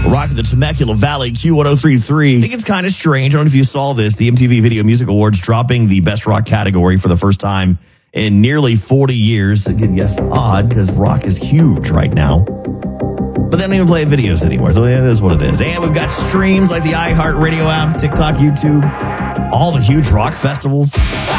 Rock of the Temecula Valley, Q1033. I think it's kind of strange. I don't know if you saw this. The MTV Video Music Awards dropping the Best Rock category for the first time in nearly 40 years. Again, yes, odd, because rock is huge right now. But they don't even play videos anymore, so it is what it is. And we've got streams like the iHeartRadio app, TikTok, YouTube, all the huge rock festivals.